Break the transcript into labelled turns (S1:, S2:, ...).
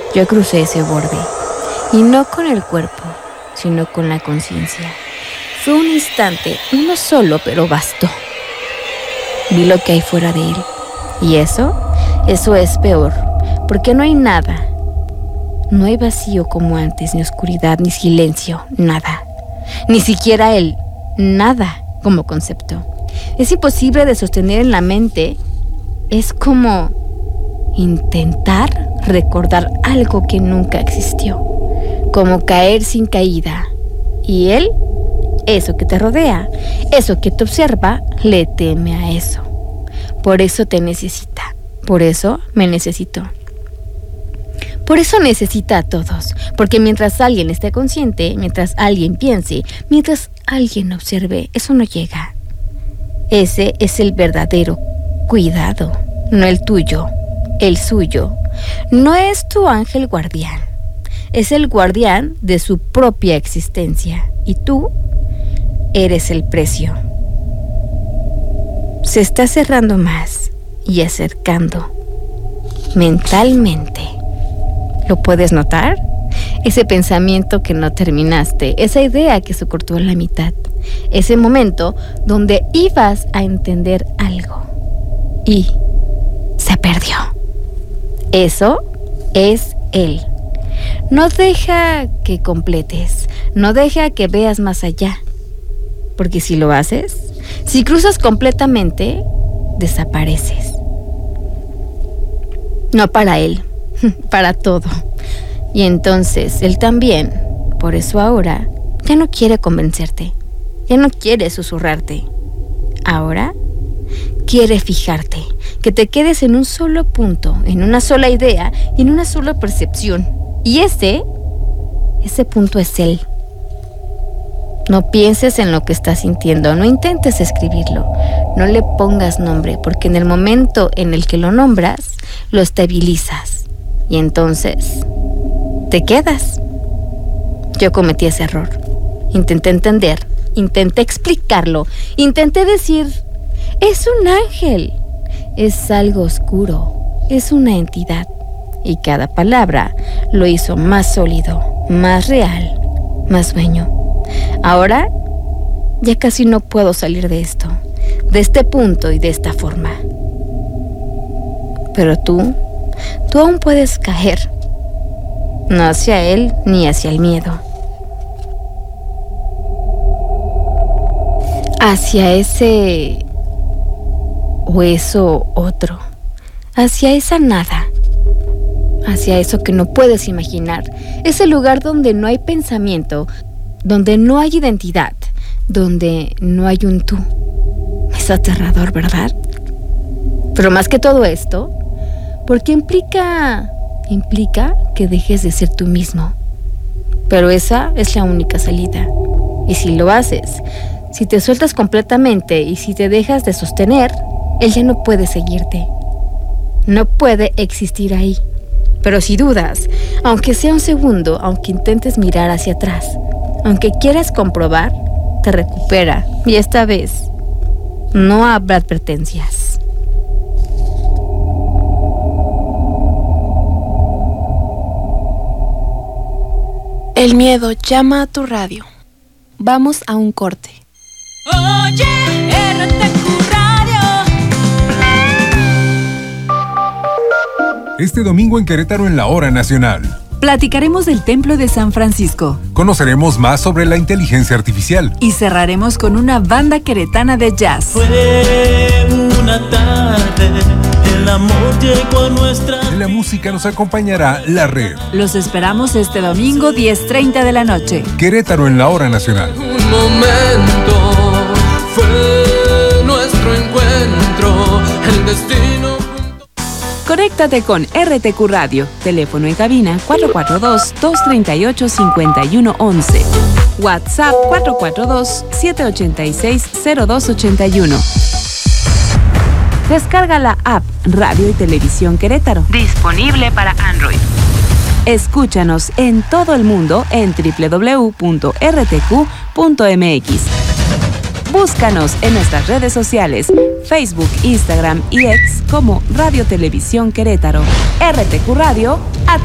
S1: Yo crucé ese borde, y no con el cuerpo, sino con la conciencia. Fue un instante, uno solo, pero bastó. Vi lo que hay fuera de él, y eso es peor, porque no hay nada. No hay vacío como antes, ni oscuridad, ni silencio, nada. Ni siquiera él, nada como concepto. Es imposible de sostener en la mente. Es como intentar recordar algo que nunca existió. Como caer sin caída. Y él, eso que te rodea, eso que te observa, le teme a eso. Por eso te necesita. Por eso me necesitó. Por eso necesita a todos, porque mientras alguien esté consciente, mientras alguien piense, mientras alguien observe, eso no llega. Ese es el verdadero cuidado, no el tuyo, el suyo. No es tu ángel guardián, es el guardián de su propia existencia, y tú eres el precio. Se está cerrando más y acercando mentalmente. ¿Lo puedes notar? Ese pensamiento que no terminaste, esa idea que se cortó en la mitad, ese momento donde ibas a entender algo y se perdió. Eso es él. No deja que completes, no deja que veas más allá, porque si lo haces, si cruzas completamente, desapareces. No para él, para todo. Y entonces él también, por eso ahora, ya no quiere convencerte, ya no quiere susurrarte. Ahora quiere fijarte, que te quedes en un solo punto, en una sola idea y en una sola percepción. Y ese punto es él. No pienses en lo que estás sintiendo, no intentes escribirlo, no le pongas nombre, porque en el momento en el que lo nombras, lo estabilizas. Y entonces te quedas. Yo cometí ese error. Intenté entender, intenté explicarlo, intenté decir, es un ángel, es algo oscuro, es una entidad. Y cada palabra lo hizo más sólido, más real, más dueño. Ahora ya casi no puedo salir de esto, de este punto y de esta forma. Pero tú aún puedes caer, no hacia él ni hacia el miedo, hacia ese o eso otro, hacia esa nada, hacia eso que no puedes imaginar, ese lugar donde no hay pensamiento, donde no hay identidad, donde no hay un tú. Es aterrador, ¿verdad? Pero más que todo esto, porque implica que dejes de ser tú mismo. Pero esa es la única salida. Y si lo haces, si te sueltas completamente y si te dejas de sostener, él ya no puede seguirte. No puede existir ahí. Pero si dudas, aunque sea un segundo, aunque intentes mirar hacia atrás, aunque quieras comprobar, te recupera. Y esta vez no habrá advertencias.
S2: El miedo llama a tu radio. Vamos a un corte.
S3: Oye, RTQ Radio.
S4: Este domingo en Querétaro en la Hora Nacional.
S5: Platicaremos del Templo de San Francisco.
S4: Conoceremos más sobre la inteligencia artificial.
S5: Y cerraremos con una banda queretana de jazz.
S6: Fue una tarde, el amor llegó a nuestra vida.
S4: De la música nos acompañará La Red.
S5: Los esperamos este domingo 10:30 de la noche.
S4: Querétaro en la Hora Nacional.
S7: Un momento fue nuestro encuentro, el destino.
S5: Conéctate con RTQ Radio. Teléfono en cabina 442-238-5111. WhatsApp 442-786-0281. Descarga la app Radio y Televisión Querétaro. Disponible para Android. Escúchanos en todo el mundo en www.rtq.mx. Búscanos en nuestras redes sociales, Facebook, Instagram y X como Radio Televisión Querétaro. RTQ Radio, a